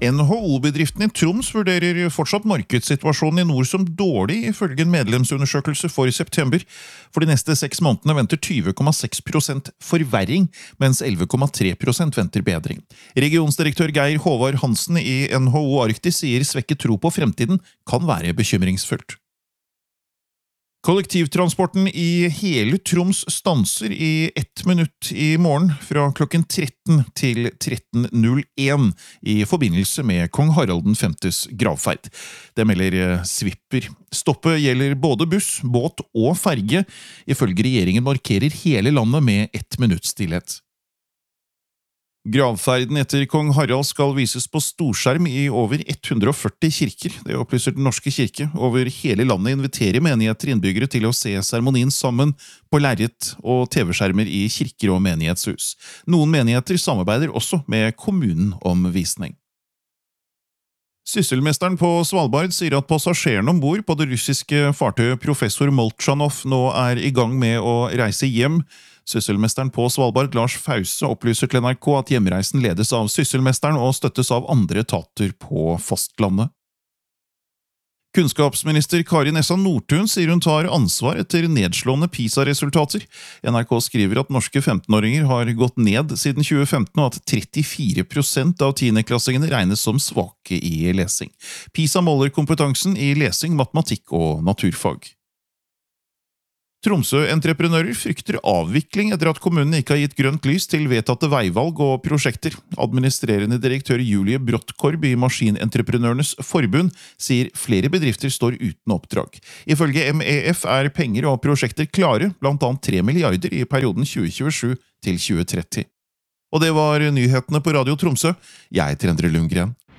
NHO-bedriften i Troms vurderer fortsatt markedssituasjonen i nord som dårlig, ifølge en medlemsundersøkelse for september. For de neste 6 månedene venter 20,6% forverring, mens 11,3% venter bedring. Regionsdirektør Geir Håvard Hansen i NHO Arktis sier svekket tro på fremtiden kan være bekymringsfullt. Kollektivtransporten i hele Troms stanser i 1 minutt i morgen fra klokken 13 til 13.01 i forbindelse med kong Harald Vs gravferd. Det melder Svipper. Stoppet gjelder både buss, båt og ferge. Ifølge regjeringen markerer hele landet med 1 minutts stillhet. Gravferden etter kong Harald skal vises på storskjerm i over 140 kirker. Det opplyser Den norske kirke. Over hele landet inviterer menigheter innbyggere til å se seremonien sammen på lerret og TV-skjermer i kirker og menighetshus. Noen menigheter samarbeider også med kommunen om visning. Sysselmesteren på Svalbard sier at passasjerene ombord på det russiske fartøyet Professor Molchanov nå er i gang med å reise hjem. Sysselmesteren på Svalbard, Lars Fause, opplyser til NRK at hjemreisen ledes av sysselmesteren og støttes av andre etater på fastlandet. Kunnskapsminister Kari Nessa Nordtun sier hun tar ansvar etter nedslående PISA-resultater. NRK skriver at norske 15-åringer har gått ned siden 2015, og at 34% av 10-klassingene regnes som svake i lesing. PISA måler kompetansen i lesing, matematikk og naturfag. Tromsø-entreprenører frykter avvikling etter at kommunen ikke har gitt grønt lys til vedtatte veivalg og prosjekter. Administrerende direktør Julie Brottkorb i Maskinentreprenørenes Forbund sier flere bedrifter står uten oppdrag. Ifølge MEF er penger og prosjekter klare, blant annet 3 milliarder i perioden 2027 til 2030. Og det var nyhetene på Radio Tromsø. Jeg heter Endre Lundgren.